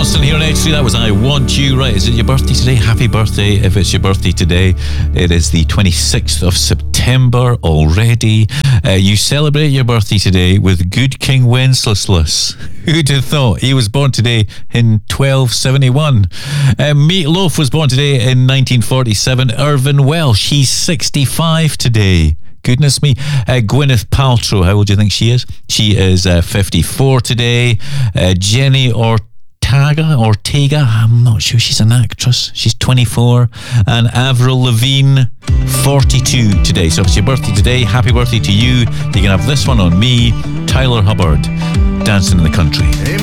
Johnston here on H3. That was I Want You. Right, is it your birthday today? Happy birthday if it's your birthday today. It is the 26th of September already. You celebrate your birthday today with Good King Wenceslas. Who'd have thought? He was born today in 1271. Meat Loaf was born today in 1947. Irvine Welsh, he's 65 today. Goodness me. Gwyneth Paltrow, how old do you think she is? She is 54 today. Jenny Ortega, I'm not sure, she's an actress. She's 24. And Avril Lavigne, 42 today. So if it's your birthday today, happy birthday to you. You can have this one on me, Tyler Hubbard, Dancing in the Country.